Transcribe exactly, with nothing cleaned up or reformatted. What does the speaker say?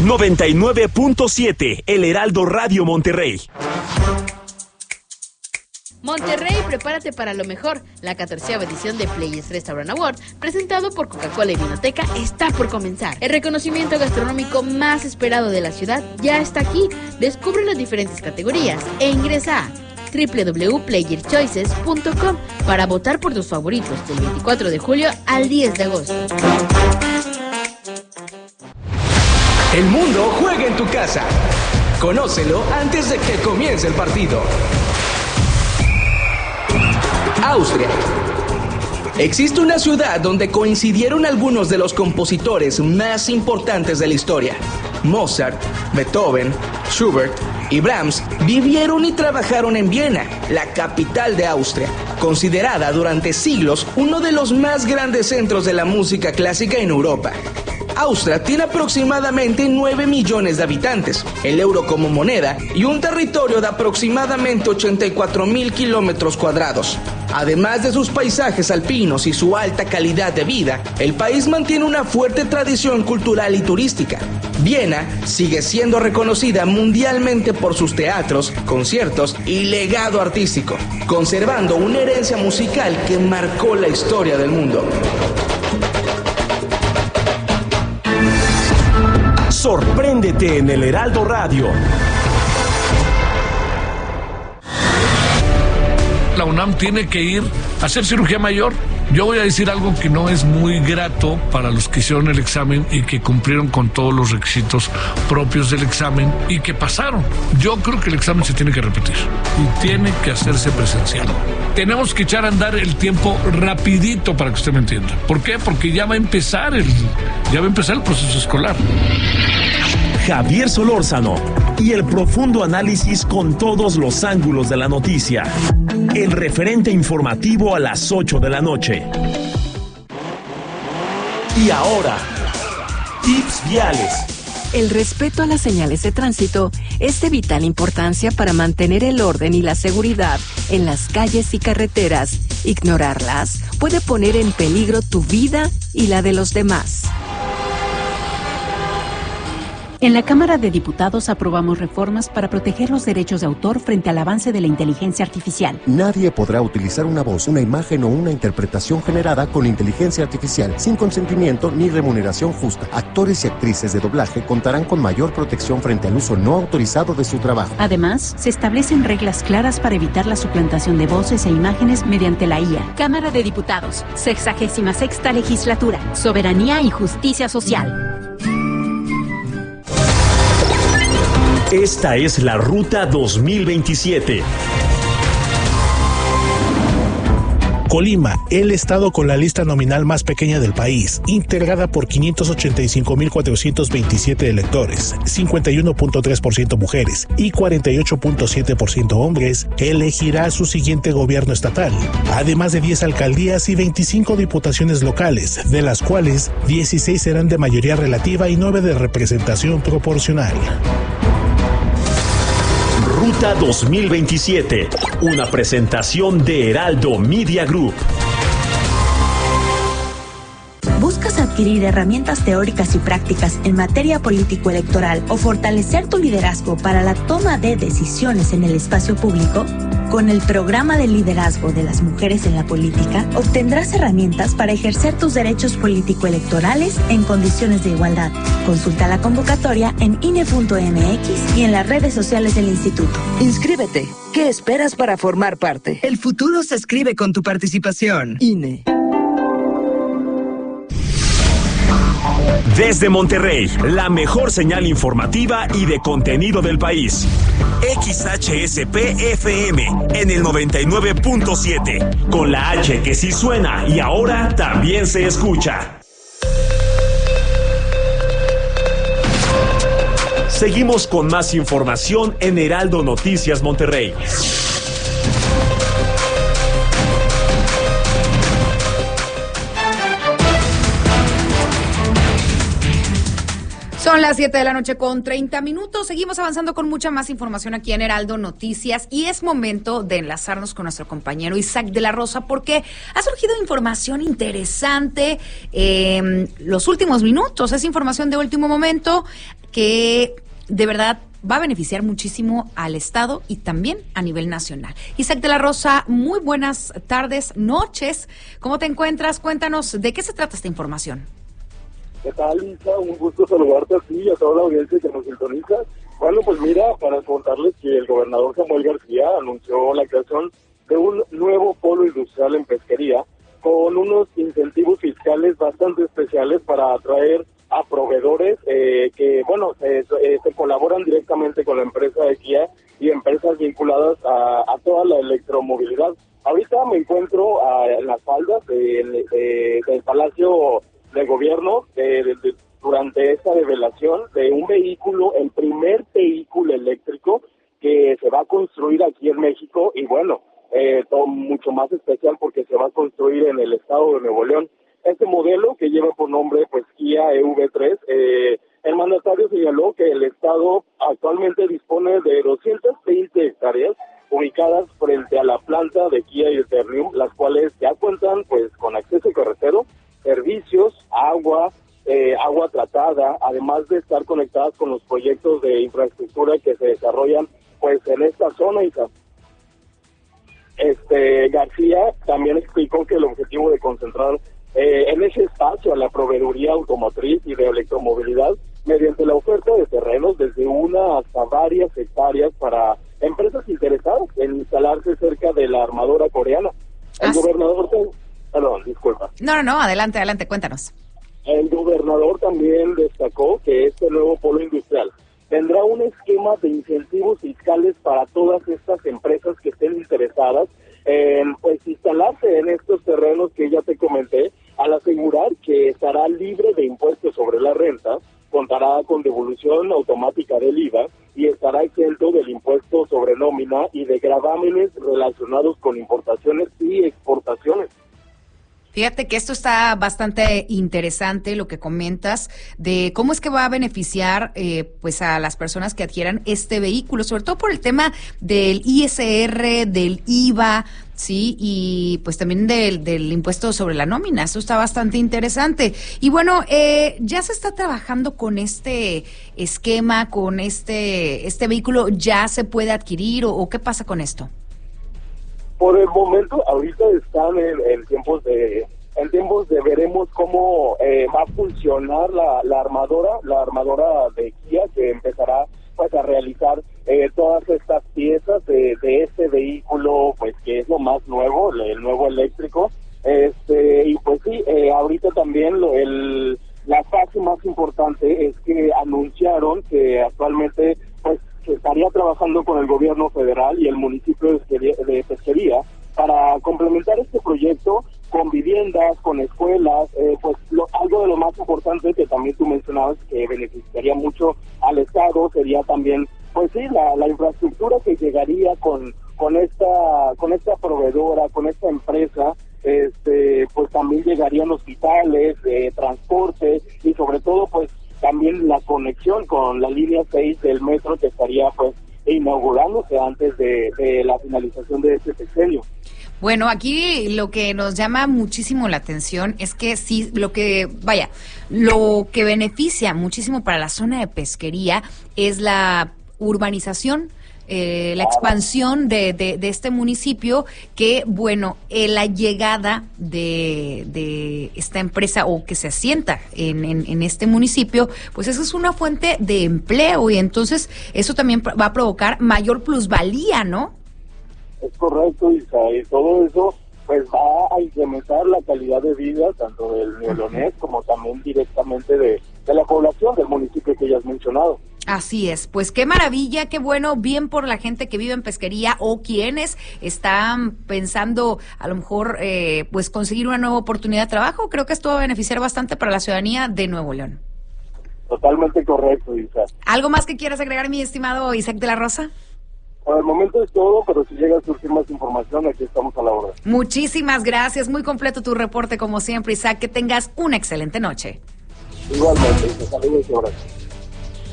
noventa y nueve punto siete, El Heraldo Radio Monterrey. Monterrey, prepárate para lo mejor. La catorceava edición de Players Restaurant Award, presentado por Coca-Cola y Vinoteca, está por comenzar. El reconocimiento gastronómico más esperado de la ciudad ya está aquí. Descubre las diferentes categorías e ingresa a doble u doble u doble u punto player choices punto com para votar por tus favoritos del veinticuatro de julio al diez de agosto. El mundo juega en tu casa. Conócelo antes de que comience el partido. Austria. Existe una ciudad donde coincidieron algunos de los compositores más importantes de la historia. Mozart, Beethoven, Schubert y Brahms vivieron y trabajaron en Viena, la capital de Austria, considerada durante siglos uno de los más grandes centros de la música clásica en Europa. Austria tiene aproximadamente nueve millones de habitantes, el euro como moneda y un territorio de aproximadamente ochenta y cuatro mil kilómetros cuadrados. Además de sus paisajes alpinos y su alta calidad de vida, el país mantiene una fuerte tradición cultural y turística. Viena sigue siendo reconocida mundialmente por sus teatros, conciertos y legado artístico, conservando una herencia musical que marcó la historia del mundo. Sorpréndete en El Heraldo Radio. La UNAM tiene que ir a hacer cirugía mayor. Yo voy a decir algo que no es muy grato para los que hicieron el examen y que cumplieron con todos los requisitos propios del examen y que pasaron. Yo creo que el examen se tiene que repetir y tiene que hacerse presencial. Tenemos que echar a andar el tiempo rapidito para que usted me entienda. ¿Por qué? Porque ya va a empezar el, ya va a empezar el proceso escolar. Javier Solórzano y el profundo análisis con todos los ángulos de la noticia. El referente informativo a las ocho de la noche. Y ahora, tips viales. El respeto a las señales de tránsito es de vital importancia para mantener el orden y la seguridad en las calles y carreteras. Ignorarlas puede poner en peligro tu vida y la de los demás. En la Cámara de Diputados aprobamos reformas para proteger los derechos de autor frente al avance de la inteligencia artificial. Nadie podrá utilizar una voz, una imagen o una interpretación generada con inteligencia artificial sin consentimiento ni remuneración justa. Actores y actrices de doblaje contarán con mayor protección frente al uso no autorizado de su trabajo. Además, se establecen reglas claras para evitar la suplantación de voces e imágenes mediante la I A. Cámara de Diputados, sexagésima sexta legislatura, soberanía y justicia social. Esta es la Ruta dos mil veintisiete. Colima, el estado con la lista nominal más pequeña del país, integrada por quinientos ochenta y cinco mil cuatrocientos veintisiete electores, cincuenta y uno punto tres por ciento mujeres y cuarenta y ocho punto siete por ciento hombres, elegirá su siguiente gobierno estatal, además de diez alcaldías y veinticinco diputaciones locales, de las cuales dieciséis serán de mayoría relativa y nueve de representación proporcional. Ruta dos mil veintisiete, una presentación de Heraldo Media Group. ¿Buscas adquirir herramientas teóricas y prácticas en materia político-electoral o fortalecer tu liderazgo para la toma de decisiones en el espacio público? Con el programa de liderazgo de las mujeres en la política, obtendrás herramientas para ejercer tus derechos político-electorales en condiciones de igualdad. Consulta la convocatoria en I N E punto M X y en las redes sociales del instituto. Inscríbete. ¿Qué esperas para formar parte? El futuro se escribe con tu participación. I N E. Desde Monterrey, la mejor señal informativa y de contenido del país. X H S P F M en el noventa y nueve punto siete, con la H que sí suena y ahora también se escucha. Seguimos con más información en Heraldo Noticias Monterrey. Son las siete de la noche con treinta minutos. Seguimos avanzando con mucha más información aquí en Heraldo Noticias y es momento de enlazarnos con nuestro compañero Isaac de la Rosa porque ha surgido información interesante en los últimos minutos. Es información de último momento que de verdad va a beneficiar muchísimo al Estado y también a nivel nacional. Isaac de la Rosa, muy buenas tardes, noches. ¿Cómo te encuentras? Cuéntanos, ¿de qué se trata esta información? ¿Qué tal, Lisa? Un gusto saludarte a ti y a toda la audiencia que nos sintoniza. Bueno, pues mira, para contarles que el gobernador Samuel García anunció la creación de un nuevo polo industrial en pesquería con unos incentivos fiscales bastante especiales para atraer a proveedores eh, que, bueno, se, eh, se colaboran directamente con la empresa de Kia y empresas vinculadas a, a toda la electromovilidad. Ahorita me encuentro a, en las faldas de, de, del Palacio de Gobierno de, de, de, durante esta revelación de un vehículo, el primer vehículo eléctrico que se va a construir aquí en México y, bueno, eh, todo mucho más especial porque se va a construir en el estado de Nuevo León. Este modelo, que lleva por nombre pues Kia E V tres, eh, el mandatario señaló que el Estado actualmente dispone de doscientas veinte hectáreas ubicadas frente a la planta de Kia y Ternium, las cuales ya cuentan pues con acceso carretero, servicios, agua, eh, agua tratada, además de estar conectadas con los proyectos de infraestructura que se desarrollan pues en esta zona. Isa. Este García también explicó que el objetivo de concentrar Eh, en ese espacio a la proveeduría automotriz y de electromovilidad mediante la oferta de terrenos desde una hasta varias hectáreas para empresas interesadas en instalarse cerca de la armadora coreana. El ah, gobernador, sí. perdón, disculpa. No, no, no, adelante, adelante, cuéntanos. El gobernador también destacó que este nuevo polo industrial tendrá un esquema de incentivos fiscales para todas estas empresas que estén interesadas en pues instalarse en estos terrenos que ya te comenté, al asegurar que estará libre de impuestos sobre la renta, contará con devolución automática del I V A y estará exento del impuesto sobre nómina y de gravámenes relacionados con importaciones y exportaciones. Fíjate que esto está bastante interesante, lo que comentas, de cómo es que va a beneficiar eh, pues a las personas que adquieran este vehículo, sobre todo por el tema del I S R, del I V A, sí, y pues también del, del impuesto sobre la nómina. Esto está bastante interesante. Y bueno, eh, ya se está trabajando con este esquema, con este, este vehículo, ¿ya se puede adquirir o, o qué pasa con esto? Por el momento, ahorita están en, en tiempos de en tiempos de veremos cómo eh, va a funcionar la, la armadora, la armadora de Kia, que empezará pues a realizar eh, todas estas piezas de, de este vehículo, pues que es lo más nuevo, el nuevo eléctrico. Este y pues sí, eh, ahorita también lo, el la fase más importante es que anunciaron que actualmente pues que estaría trabajando con el gobierno federal y el municipio de Pesquería, de Pesquería para complementar este proyecto con viviendas, con escuelas, eh, pues lo, algo de lo más importante que también tú mencionabas que beneficiaría mucho al Estado sería también, pues sí, la, la infraestructura que llegaría con con esta con esta proveedora, con esta empresa, este pues también llegarían hospitales, eh, transporte y sobre todo pues también la conexión con la línea seis del metro que estaría pues inaugurándose antes de, de la finalización de este sexenio. Bueno, aquí lo que nos llama muchísimo la atención es que sí, lo que, vaya, lo que beneficia muchísimo para la zona de pesquería es la urbanización, eh, la expansión de, de, de este municipio, que, bueno, eh, la llegada de, de esta empresa o que se asienta en, en, en este municipio, pues eso es una fuente de empleo y entonces eso también va a provocar mayor plusvalía, ¿no? Es correcto, Isa, y todo eso pues va a incrementar la calidad de vida tanto del neolonés como también directamente de, de la población del municipio que ya has mencionado. Así es, pues qué maravilla, qué bueno, bien por la gente que vive en Pesquería o quienes están pensando a lo mejor eh, pues conseguir una nueva oportunidad de trabajo. Creo que esto va a beneficiar bastante para la ciudadanía de Nuevo León. Totalmente correcto, Isa. ¿Algo más que quieras agregar, mi estimado Isaac de la Rosa? Por el momento es todo, pero si llega a surgir más información, aquí estamos a la hora. Muchísimas gracias, muy completo tu reporte como siempre, Isaac. Que tengas una excelente noche. Igualmente, saludos y abrazos.